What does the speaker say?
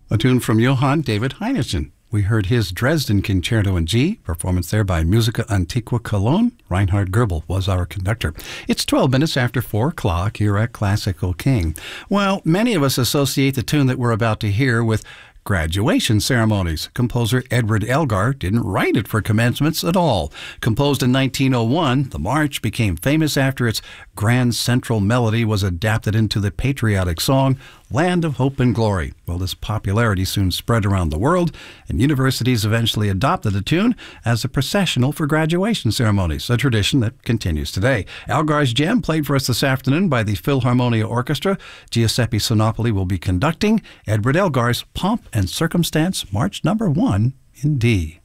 A tune from Johann David Heineken. We heard his Dresden Concerto in G, performance there by Musica Antiqua Cologne. Reinhard Goebel was our conductor. It's 12 minutes after 4 o'clock here at Classical King. Well, many of us associate the tune that we're about to hear with graduation ceremonies. Composer Edward Elgar didn't write it for commencements at all. Composed in 1901, the march became famous after its grand central melody was adapted into the patriotic song Land of Hope and Glory. Well, this popularity soon spread around the world, and universities eventually adopted the tune as a processional for graduation ceremonies, a tradition that continues today. Elgar's Gem, played for us this afternoon by the Philharmonia Orchestra. Giuseppe Sonopoli will be conducting Edward Elgar's Pomp and Circumstance, March number 1 in D.